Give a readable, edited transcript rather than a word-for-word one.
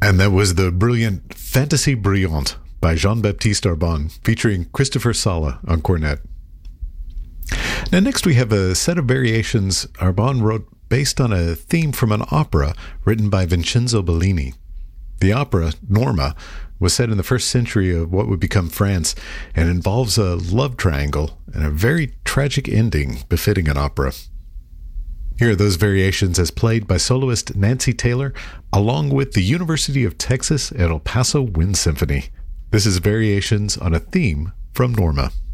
And that was the brilliant Fantasy Brillante by Jean-Baptiste Arbonne, featuring Christopher Sala on cornet. Now, next we have a set of variations Arbonne wrote based on a theme from an opera written by Vincenzo Bellini. The opera, Norma, was set in the first century of what would become France and involves a love triangle and a very tragic ending befitting an opera. Here are those variations as played by soloist Nancy Taylor, along with the University of Texas at El Paso Wind Symphony. This is variations on a theme from Norma.